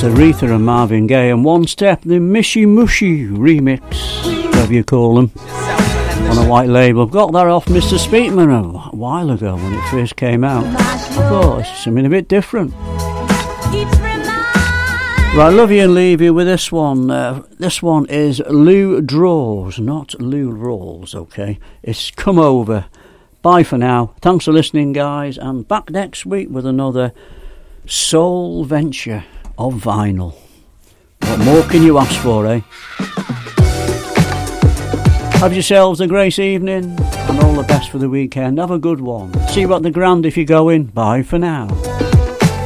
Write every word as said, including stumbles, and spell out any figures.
Aretha and Marvin Gaye, and One Step, the Mishy Mushy remix, whatever you call them, on a white label. Got that off Mister Speakman a while ago when it first came out. I thought it's something a bit different. Right, love you and leave you with this one. Uh, this one is Lou Draws, not Lou Rawls, okay? It's Come Over. Bye for now. Thanks for listening, guys, and back next week with another soul venture of vinyl. What more can you ask for, eh? Have yourselves a great evening and all the best for the weekend. Have a good one. See you at the Grand if you're going. Bye for now.